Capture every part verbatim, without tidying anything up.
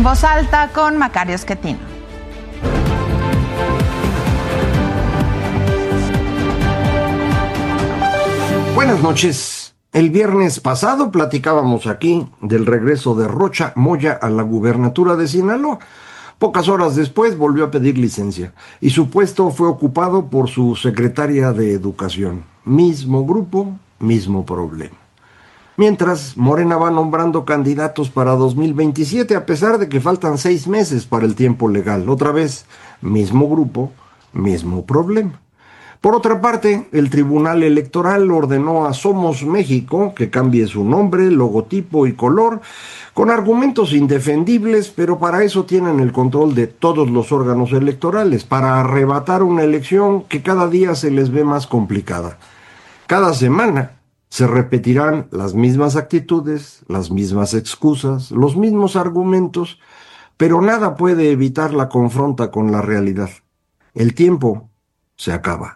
Voz Alta con Macario Schettino. Buenas noches. El viernes pasado platicábamos aquí del regreso de Rocha Moya a la gubernatura de Sinaloa. Pocas horas después volvió a pedir licencia y su puesto fue ocupado por su secretaria de Educación. Mismo grupo, mismo problema. Mientras, Morena va nombrando candidatos para dos mil veintisiete, a pesar de que faltan seis meses para el tiempo legal. Otra vez, mismo grupo, mismo problema. Por otra parte, el Tribunal Electoral ordenó a Somos México que cambie su nombre, logotipo y color, con argumentos indefendibles, pero para eso tienen el control de todos los órganos electorales, para arrebatar una elección que cada día se les ve más complicada. Cada semana se repetirán las mismas actitudes, las mismas excusas, los mismos argumentos, pero nada puede evitar la confronta con la realidad. El tiempo se acaba.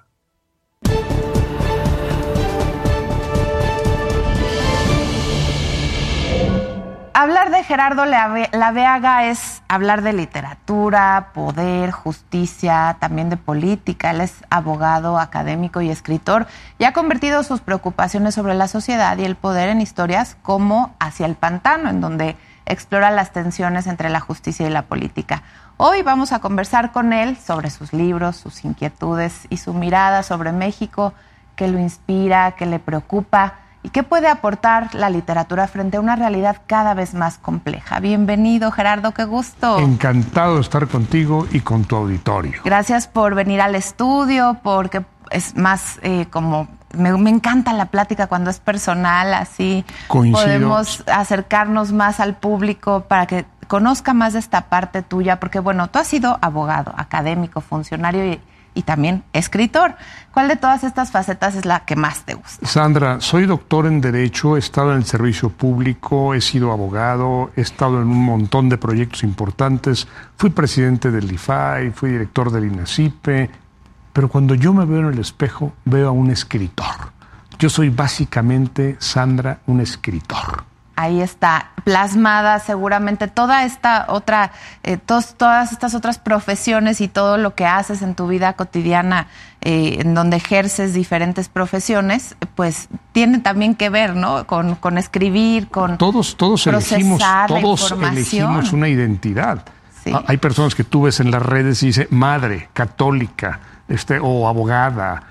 Hablar de Gerardo Laveaga es hablar de literatura, poder, justicia, también de política. Él es abogado, académico y escritor y ha convertido sus preocupaciones sobre la sociedad y el poder en historias como Hacia el Pantano, en donde explora las tensiones entre la justicia y la política. Hoy vamos a conversar con él sobre sus libros, sus inquietudes y su mirada sobre México, qué lo inspira, qué le preocupa y qué puede aportar la literatura frente a una realidad cada vez más compleja. Bienvenido, Gerardo, qué gusto. Encantado de estar contigo y con tu auditorio. Gracias por venir al estudio, porque es más eh, como... Me, me encanta la plática cuando es personal, así Coincido. Podemos acercarnos más al público para que conozca más de esta parte tuya, porque bueno, tú has sido abogado, académico, funcionario y y también escritor. ¿Cuál de todas estas facetas es la que más te gusta? Sandra, soy doctor en Derecho, he estado en el servicio público, he sido abogado, he estado en un montón de proyectos importantes, fui presidente del I F A I, fui director del INACIPE, pero cuando yo me veo en el espejo, veo a un escritor. Yo soy básicamente, Sandra, un escritor. Ahí está plasmada seguramente toda esta otra, eh, tos, todas estas otras profesiones y todo lo que haces en tu vida cotidiana, eh, en donde ejerces diferentes profesiones, pues tiene también que ver, ¿no? Con, con escribir, con todos, todos elegimos, todos elegimos una identidad. Sí. Hay personas que tú ves en las redes y dice madre, católica, este, o abogada,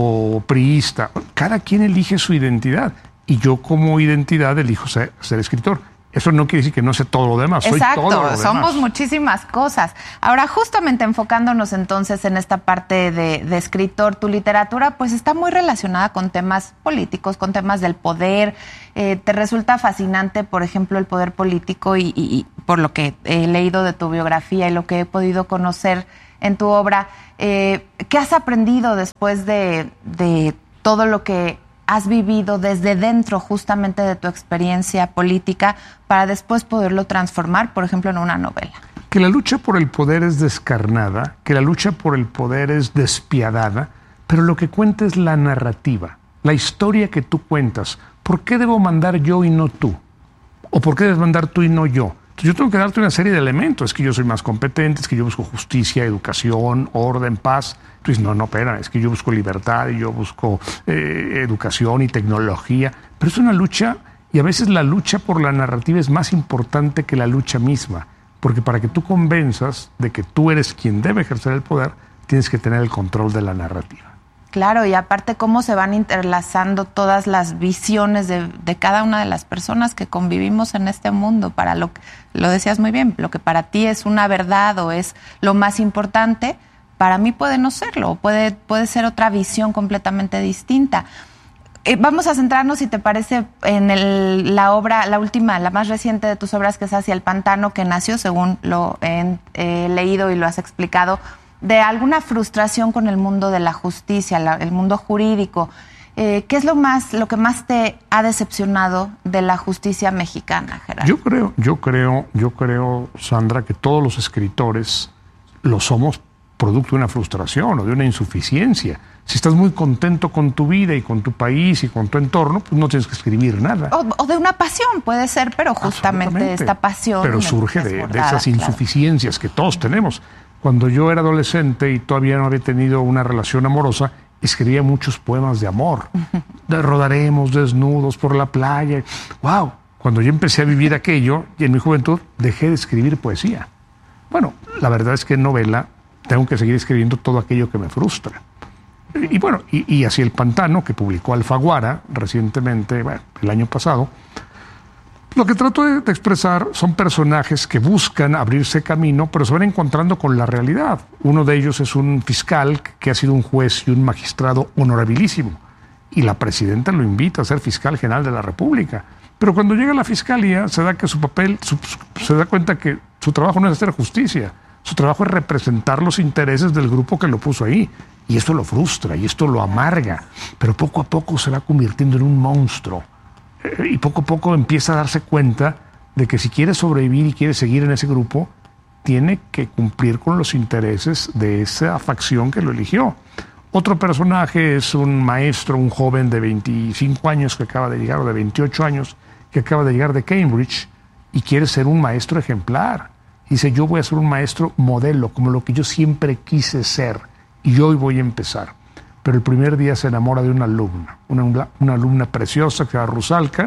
o priista. Cada quien elige su identidad. Y yo como identidad elijo ser, ser escritor. Eso no quiere decir que no sé todo lo demás. Exacto, soy todo lo demás. Somos muchísimas cosas. Ahora, justamente enfocándonos entonces en esta parte de, de escritor, tu literatura pues está muy relacionada con temas políticos, con temas del poder. Eh, ¿Te resulta fascinante, por ejemplo, el poder político? Y, y, y por lo que he leído de tu biografía y lo que he podido conocer en tu obra, eh, ¿qué has aprendido después de, de todo lo que has vivido desde dentro justamente de tu experiencia política para después poderlo transformar, por ejemplo, en una novela? Que la lucha por el poder es descarnada, que la lucha por el poder es despiadada, pero lo que cuenta es la narrativa, la historia que tú cuentas. ¿Por qué debo mandar yo y no tú? ¿O por qué debes mandar tú y no yo? Entonces yo tengo que darte una serie de elementos. Es que yo soy más competente, es que yo busco justicia, educación, orden, paz. Tú dices, no, no, espera, es que yo busco libertad y yo busco eh, educación y tecnología. Pero es una lucha, y a veces la lucha por la narrativa es más importante que la lucha misma. Porque para que tú convenzas de que tú eres quien debe ejercer el poder, tienes que tener el control de la narrativa. Claro, y aparte cómo se van interlazando todas las visiones de, de cada una de las personas que convivimos en este mundo. Para lo que, lo decías muy bien, lo que para ti es una verdad o es lo más importante, para mí puede no serlo, puede, puede ser otra visión completamente distinta. Eh, vamos a centrarnos, si te parece, en el, la obra, la última, la más reciente de tus obras, que es Hacia el Pantano, que nació, según lo he eh, leído y lo has explicado, de alguna frustración con el mundo de la justicia, la, el mundo jurídico. Eh, ¿Qué es lo más, lo que más te ha decepcionado de la justicia mexicana, Gerardo? Yo creo, yo creo, yo creo, Sandra, que todos los escritores lo somos producto de una frustración o de una insuficiencia. Si estás muy contento con tu vida y con tu país y con tu entorno, pues no tienes que escribir nada. O, o de una pasión, puede ser, pero justamente esta pasión... Pero surge de, de esas insuficiencias claro. que todos tenemos. Cuando yo era adolescente y todavía no había tenido una relación amorosa, escribía muchos poemas de amor. De rodaremos desnudos por la playa. ¡Wow! Cuando yo empecé a vivir aquello, y en mi juventud, dejé de escribir poesía. Bueno, la verdad es que en novela tengo que seguir escribiendo todo aquello que me frustra. Y bueno, y, y así El Pantano, que publicó Alfaguara recientemente, bueno, el año pasado, lo que trato de, de expresar son personajes que buscan abrirse camino, pero se van encontrando con la realidad. Uno de ellos es un fiscal que ha sido un juez y un magistrado honorabilísimo, y la presidenta lo invita a ser fiscal general de la República. Pero cuando llega a la fiscalía se da que su papel, su, se da cuenta que su trabajo no es hacer justicia, su trabajo es representar los intereses del grupo que lo puso ahí. Y esto lo frustra y esto lo amarga, pero poco a poco se va convirtiendo en un monstruo. Eh, y poco a poco empieza a darse cuenta de que si quiere sobrevivir y quiere seguir en ese grupo, tiene que cumplir con los intereses de esa facción que lo eligió. Otro personaje es un maestro, un joven de veinticinco años que acaba de llegar, o de veintiocho años, que acaba de llegar de Cambridge y quiere ser un maestro ejemplar. Dice, yo voy a ser un maestro modelo, como lo que yo siempre quise ser, y hoy voy a empezar. Pero el primer día se enamora de una alumna, una, una alumna preciosa que se llama Rusalka,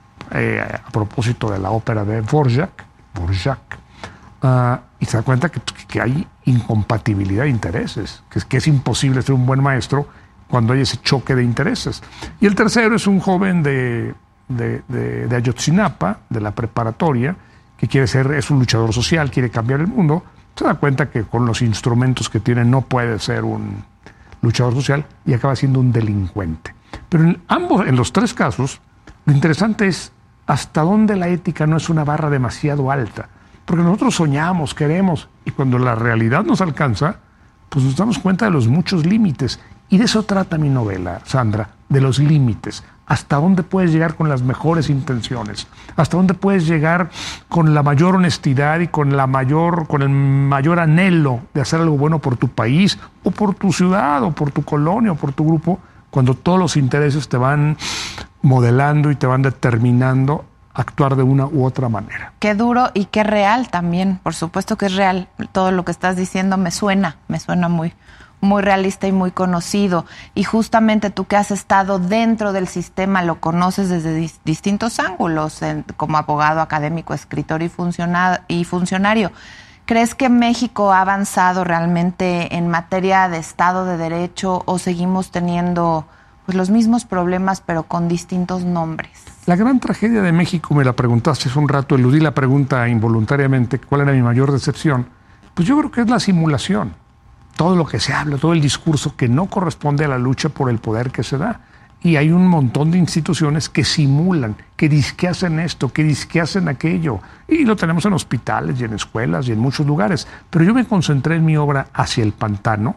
eh, a propósito de la ópera de Dvorak, Dvorak uh, y se da cuenta que, que hay incompatibilidad de intereses, que, que es imposible ser un buen maestro cuando hay ese choque de intereses. Y el tercero es un joven de, de, de, de Ayotzinapa, de la preparatoria, que quiere ser, es un luchador social, quiere cambiar el mundo, se da cuenta que con los instrumentos que tiene no puede ser un luchador social y acaba siendo un delincuente. Pero en ambos, en los tres casos, lo interesante es hasta dónde la ética no es una barra demasiado alta. Porque nosotros soñamos, queremos, y cuando la realidad nos alcanza, pues nos damos cuenta de los muchos límites. Y de eso trata mi novela, Sandra, de los límites. Hasta dónde puedes llegar con las mejores intenciones, hasta dónde puedes llegar con la mayor honestidad y con la mayor, con el mayor anhelo de hacer algo bueno por tu país, o por tu ciudad, o por tu colonia, o por tu grupo, cuando todos los intereses te van modelando y te van determinando a actuar de una u otra manera. Qué duro y qué real también, por supuesto que es real. Todo lo que estás diciendo me suena, me suena muy... muy realista y muy conocido. Y justamente tú que has estado dentro del sistema, lo conoces desde dis- distintos ángulos, en, como abogado, académico, escritor y, funciona- y funcionario. ¿Crees que México ha avanzado realmente en materia de Estado de Derecho o seguimos teniendo pues, los mismos problemas pero con distintos nombres? La gran tragedia de México, me la preguntaste hace un rato, eludí la pregunta involuntariamente, ¿cuál era mi mayor decepción? Pues yo creo que es la simulación. Todo lo que se habla, todo el discurso que no corresponde a la lucha por el poder que se da. Y hay un montón de instituciones que simulan, que dizque hacen esto, que dizque hacen aquello. Y lo tenemos en hospitales y en escuelas y en muchos lugares. Pero yo me concentré en mi obra Hacia el Pantano,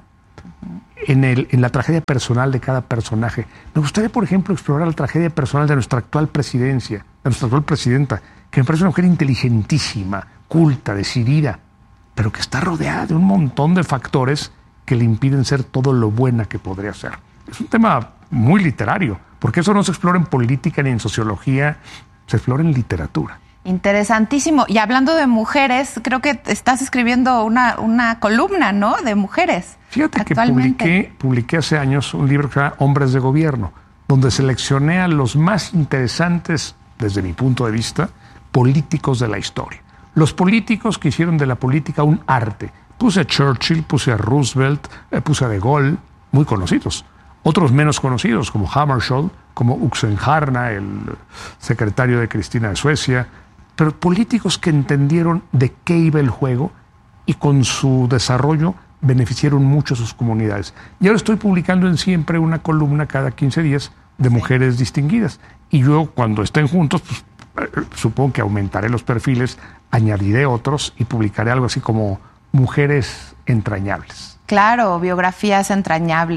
en, el, en la tragedia personal de cada personaje. Me gustaría, por ejemplo, explorar la tragedia personal de nuestra actual presidencia, de nuestra actual presidenta, que me parece una mujer inteligentísima, culta, decidida, pero que está rodeada de un montón de factores que le impiden ser todo lo buena que podría ser. Es un tema muy literario, porque eso no se explora en política ni en sociología, se explora en literatura. Interesantísimo. Y hablando de mujeres, creo que estás escribiendo una, una columna, ¿no?, de mujeres. Fíjate que publiqué, publiqué hace años un libro que se llama Hombres de Gobierno, donde seleccioné a los más interesantes, desde mi punto de vista, políticos de la historia. Los políticos que hicieron de la política un arte. Puse a Churchill, puse a Roosevelt, eh, puse a De Gaulle, muy conocidos. Otros menos conocidos, como Hammarskjöld, como Oxenstierna, el secretario de Cristina de Suecia. Pero políticos que entendieron de qué iba el juego y con su desarrollo beneficiaron mucho a sus comunidades. Y ahora estoy publicando en Siempre una columna cada quince días de mujeres distinguidas. Y yo, cuando estén juntos, pues, supongo que aumentaré los perfiles, añadiré otros y publicaré algo así como Mujeres Entrañables. Claro, biografías entrañables.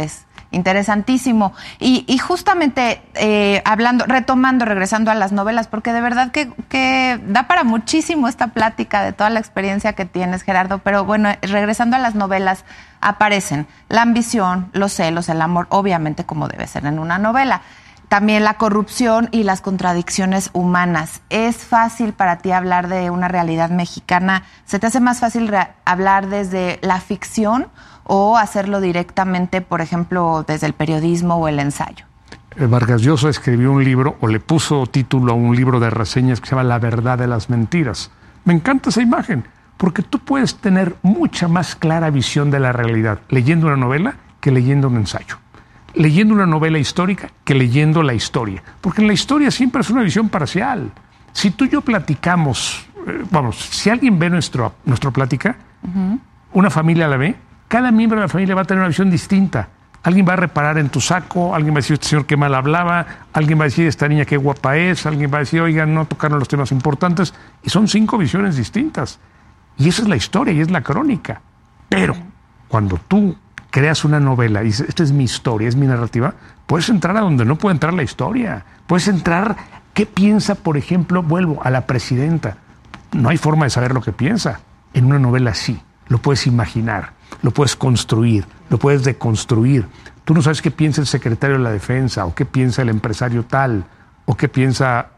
interesantísimo. Y, y justamente eh, hablando, retomando, regresando a las novelas, porque de verdad que, que da para muchísimo esta plática de toda la experiencia que tienes, Gerardo, pero bueno, regresando a las novelas, aparecen la ambición, los celos, el amor, obviamente como debe ser en una novela. También la corrupción y las contradicciones humanas. ¿Es fácil para ti hablar de una realidad mexicana? ¿Se te hace más fácil hablar desde la ficción o hacerlo directamente, por ejemplo, desde el periodismo o el ensayo? Vargas Llosa escribió un libro, o le puso título a un libro de reseñas que se llama La verdad de las mentiras. Me encanta esa imagen, porque tú puedes tener mucha más clara visión de la realidad leyendo una novela que leyendo un ensayo. Leyendo una novela histórica que leyendo la historia. Porque en la historia siempre es una visión parcial. Si tú y yo platicamos, eh, vamos, si alguien ve nuestro, nuestra plática, uh-huh. una familia la ve, cada miembro de la familia va a tener una visión distinta. Alguien va a reparar en tu saco, alguien va a decir, este señor qué mal hablaba, alguien va a decir, esta niña qué guapa es, alguien va a decir, oigan, no tocaron los temas importantes. Y son cinco visiones distintas. Y esa es la historia y es la crónica. Pero cuando tú creas una novela y dices, esta es mi historia, es mi narrativa, puedes entrar a donde no puede entrar la historia. Puedes entrar, ¿qué piensa, por ejemplo, vuelvo a la presidenta? No hay forma de saber lo que piensa. En una novela sí, lo puedes imaginar, lo puedes construir, lo puedes deconstruir. Tú no sabes qué piensa el secretario de la Defensa, o qué piensa el empresario tal, o qué piensa...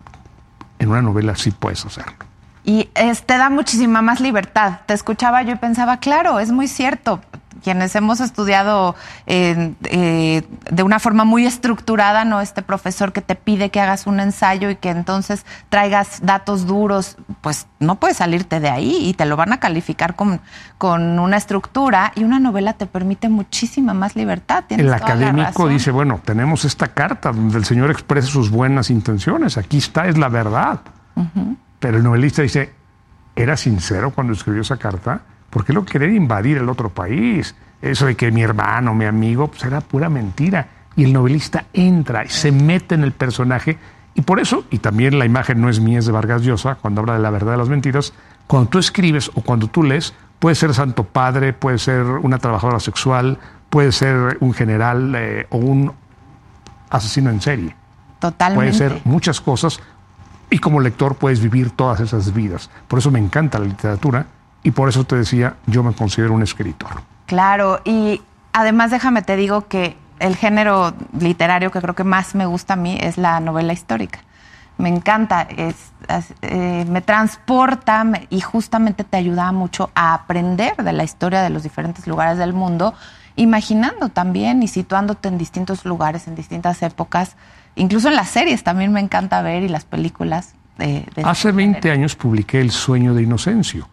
En una novela sí puedes hacerlo. Y es, te da muchísima más libertad. Te escuchaba yo y pensaba, claro, es muy cierto. Quienes hemos estudiado eh, eh, de una forma muy estructurada, ¿no? Este profesor que te pide que hagas un ensayo y que entonces traigas datos duros, pues no puedes salirte de ahí y te lo van a calificar con, con una estructura, y una novela te permite muchísima más libertad. El académico dice, bueno, tenemos esta carta donde el señor expresa sus buenas intenciones, aquí está, es la verdad. Uh-huh. Pero el novelista dice, ¿era sincero cuando escribió esa carta? Porque lo quería invadir el otro país. Eso de que mi hermano, mi amigo, pues era pura mentira. Y el novelista entra y se mete en el personaje. Y por eso, y también la imagen no es mía, es de Vargas Llosa, cuando habla de la verdad de las mentiras, cuando tú escribes o cuando tú lees, puede ser santo padre, puede ser una trabajadora sexual, puede ser un general eh, o un asesino en serie. Totalmente. Puede ser muchas cosas. Y como lector puedes vivir todas esas vidas. Por eso me encanta la literatura. Y por eso te decía, yo me considero un escritor. Claro, y además déjame te digo que el género literario que creo que más me gusta a mí es la novela histórica. Me encanta, es, es, eh, me transporta me, y justamente te ayuda mucho a aprender de la historia de los diferentes lugares del mundo, imaginando también y situándote en distintos lugares, en distintas épocas. Incluso en las series también me encanta ver, y las películas. De, de Hace veinte años publiqué El sueño de Inocencio.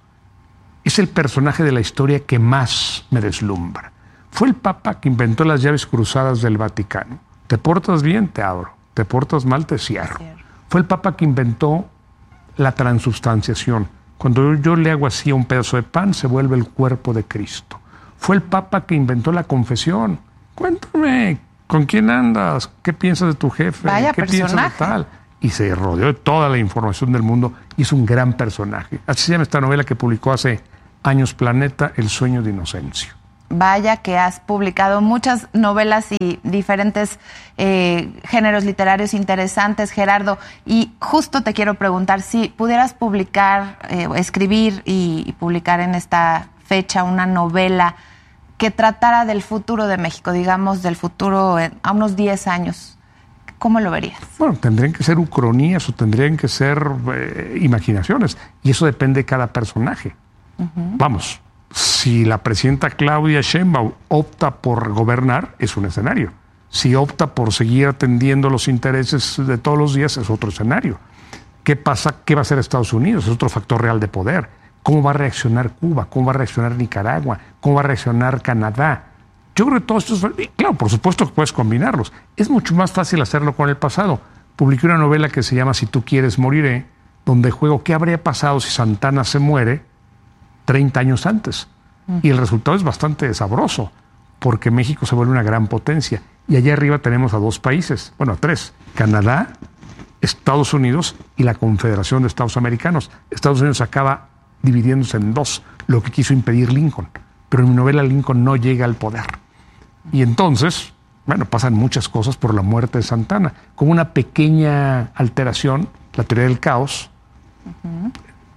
Es el personaje de la historia que más me deslumbra. Fue el Papa que inventó las llaves cruzadas del Vaticano. Te portas bien, te abro. Te portas mal, te cierro. Fue el Papa que inventó la transubstanciación. Cuando yo le hago así a un pedazo de pan, se vuelve el cuerpo de Cristo. Fue el Papa que inventó la confesión. Cuéntame, ¿con quién andas? ¿Qué piensas de tu jefe? Vaya ¿Qué personaje. piensas de tal? Y se rodeó de toda la información del mundo y es un gran personaje. Así se llama esta novela que publicó hace años Planeta, El sueño de Inocencio. Vaya que has publicado muchas novelas y diferentes eh, géneros literarios interesantes, Gerardo. Y justo te quiero preguntar, si pudieras publicar, eh, escribir y, y publicar en esta fecha una novela que tratara del futuro de México, digamos, del futuro en, a unos diez años, ¿cómo lo verías? Bueno, tendrían que ser ucronías o tendrían que ser eh, imaginaciones. Y eso depende de cada personaje. Uh-huh. Vamos, si la presidenta Claudia Sheinbaum opta por gobernar, es un escenario. Si opta por seguir atendiendo los intereses de todos los días, es otro escenario. ¿Qué pasa? ¿Qué va a hacer Estados Unidos? Es otro factor real de poder. ¿Cómo va a reaccionar Cuba? ¿Cómo va a reaccionar Nicaragua? ¿Cómo va a reaccionar Canadá? Yo creo que todos estos... Claro, por supuesto que puedes combinarlos. Es mucho más fácil hacerlo con el pasado. Publiqué una novela que se llama Si tú quieres, moriré, donde juego qué habría pasado si Santana se muere treinta años antes. Uh-huh. Y el resultado es bastante sabroso, porque México se vuelve una gran potencia. Y allá arriba tenemos a dos países, bueno, a tres. Canadá, Estados Unidos y la Confederación de Estados Americanos. Estados Unidos acaba dividiéndose en dos, lo que quiso impedir Lincoln. Pero en mi novela Lincoln no llega al poder. Y entonces, bueno, pasan muchas cosas por la muerte de Santana. Como una pequeña alteración, la teoría del caos uh-huh.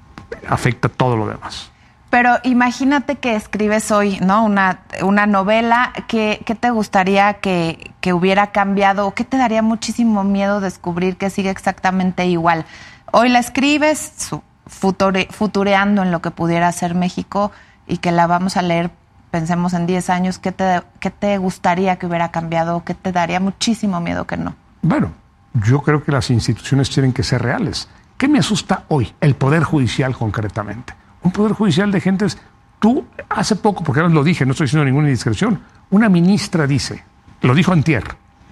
afecta todo lo demás. Pero imagínate que escribes hoy, ¿no? Una, una novela. ¿Qué, qué te gustaría que, que hubiera cambiado? ¿O qué te daría muchísimo miedo descubrir que sigue exactamente igual? Hoy la escribes su, future, futureando en lo que pudiera ser México y que la vamos a leer, pensemos en diez años. ¿Qué te, qué te gustaría que hubiera cambiado? ¿O qué te daría muchísimo miedo que no? Bueno, yo creo que las instituciones tienen que ser reales. ¿Qué me asusta hoy? El Poder Judicial concretamente. Un poder judicial de gentes, tú hace poco, porque ahora lo dije, no estoy diciendo ninguna indiscreción, una ministra dice, lo dijo antier,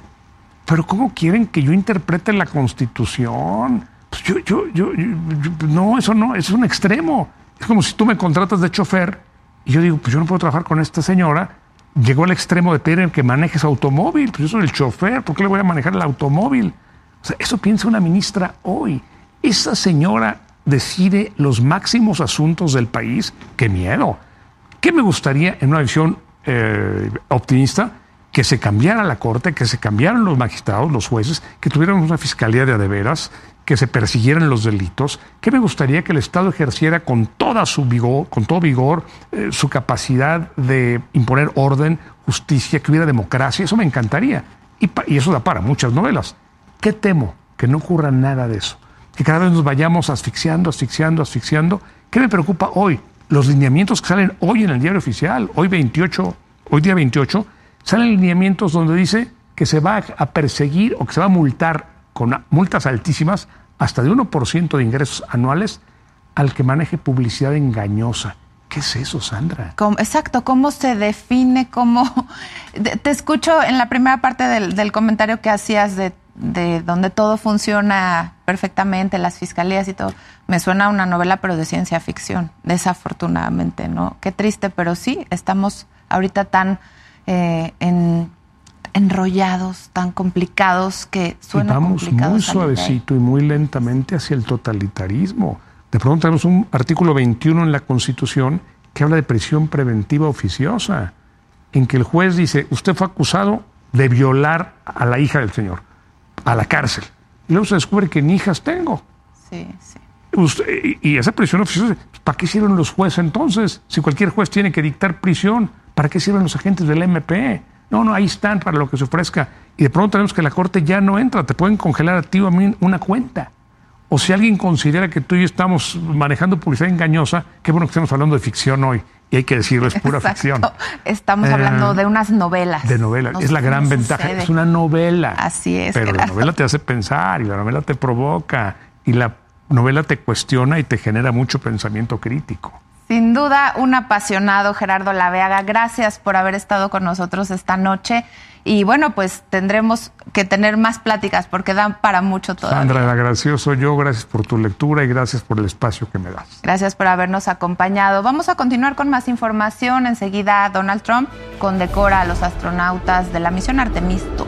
pero ¿cómo quieren que yo interprete la Constitución? Pues yo, yo, yo, yo, yo, no, eso no, eso es un extremo. Es como si tú me contratas de chofer y yo digo, pues yo no puedo trabajar con esta señora, llegó al extremo de pedir que manejes automóvil, pues yo soy el chofer, ¿por qué le voy a manejar el automóvil? O sea, eso piensa una ministra hoy. Esa señora decide los máximos asuntos del país. ¡Qué miedo! ¿Qué me gustaría en una visión eh, optimista? Que se cambiara la Corte, que se cambiaran los magistrados, los jueces, que tuviéramos una fiscalía de a de veras, que se persiguieran los delitos. ¿Qué me gustaría que el Estado ejerciera con toda su vigor, con todo vigor, eh, su capacidad de imponer orden, justicia, que hubiera democracia? Eso me encantaría. Y, pa, y eso da para muchas novelas. ¿Qué temo? Que no ocurra nada de eso. Que cada vez nos vayamos asfixiando, asfixiando, asfixiando. ¿Qué me preocupa hoy? Los lineamientos que salen hoy en el diario oficial, hoy veintiocho, hoy día veintiocho, salen lineamientos donde dice que se va a perseguir o que se va a multar con multas altísimas, hasta de uno por ciento de ingresos anuales, al que maneje publicidad engañosa. ¿Qué es eso, Sandra? ¿Cómo, exacto, ¿cómo se define? ¿Cómo? Te escucho en la primera parte del, del comentario que hacías de de donde todo funciona perfectamente, las fiscalías y todo. Me suena a una novela, pero de ciencia ficción, desafortunadamente, ¿no? Qué triste, pero sí, estamos ahorita tan eh, en, enrollados, tan complicados, que suena complicado. Y vamos muy suavecito y muy lentamente hacia el totalitarismo. De pronto tenemos un artículo veintiuno en la Constitución que habla de prisión preventiva oficiosa, en que el juez dice, usted fue acusado de violar a la hija del señor, a la cárcel. Y luego se descubre que ni hijas tengo. Sí, sí. Usted, y esa prisión oficiosa, ¿para qué sirven los jueces entonces? Si cualquier juez tiene que dictar prisión, ¿para qué sirven los agentes del M P? No, no, ahí están para lo que se ofrezca. Y de pronto tenemos que la Corte ya no entra, te pueden congelar a ti o a mí una cuenta. O si alguien considera que tú y yo estamos manejando publicidad engañosa, qué bueno que estemos hablando de ficción hoy. Y hay que decirlo, es pura Exacto. ficción. Estamos eh, hablando de unas novelas. De novelas. No es la gran ventaja. Sucede. Es una novela. Así es. Pero claro. La novela te hace pensar y la novela te provoca y la novela te cuestiona y te genera mucho pensamiento crítico. Sin duda, un apasionado, Gerardo Laveaga. Gracias por haber estado con nosotros esta noche. Y bueno, pues tendremos que tener más pláticas porque dan para mucho todavía. Sandra, el agradecido soy yo. Gracias por tu lectura y gracias por el espacio que me das. Gracias por habernos acompañado. Vamos a continuar con más información. Enseguida, Donald Trump condecora a los astronautas de la misión Artemis dos.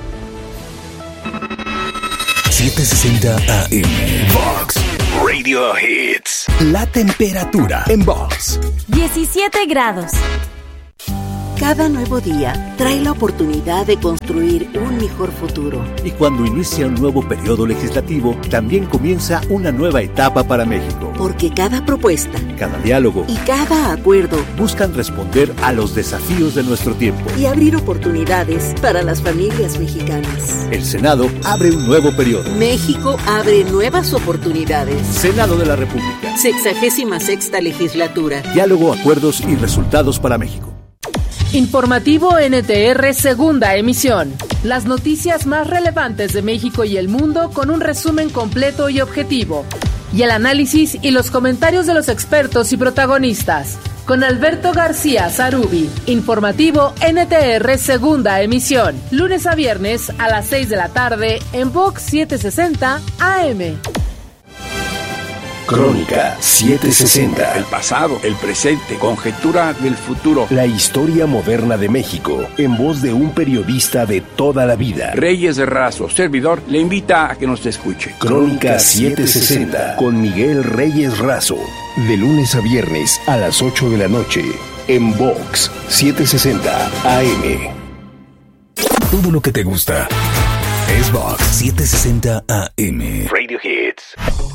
setecientos sesenta A M Vox Radio Hits. La temperatura en Vox. diecisiete grados. Cada nuevo día trae la oportunidad de construir un mejor futuro. Y cuando inicia un nuevo periodo legislativo, también comienza una nueva etapa para México. Porque cada propuesta, cada diálogo y cada acuerdo buscan responder a los desafíos de nuestro tiempo y abrir oportunidades para las familias mexicanas. El Senado abre un nuevo periodo. México abre nuevas oportunidades. Senado de la República. Sexagésima sexta legislatura. Diálogo, acuerdos y resultados para México. Informativo N T R segunda emisión. Las noticias más relevantes de México y el mundo con un resumen completo y objetivo. Y el análisis y los comentarios de los expertos y protagonistas. Con Alberto García Zarubi. Informativo N T R segunda emisión. Lunes a viernes a las seis de la tarde en Vox setecientos sesenta A M. Crónica setecientos sesenta. El pasado, el presente, conjetura del futuro. La historia moderna de México, en voz de un periodista de toda la vida. Reyes Razo, servidor, le invita a que nos escuche. Crónica setecientos sesenta, con Miguel Reyes Razo. De lunes a viernes a las ocho de la noche, en Vox setecientos sesenta A M. Todo lo que te gusta es Vox setecientos sesenta A M. Radio Hits.